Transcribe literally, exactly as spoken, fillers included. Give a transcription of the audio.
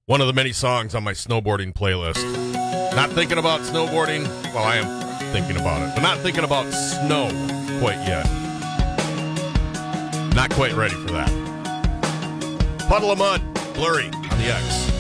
One of the many songs on my snowboarding playlist. Not thinking about snowboarding. Well, I am thinking about it, but not thinking about snow quite yet. Not quite ready for that. Puddle of Mud, Blurry on the X.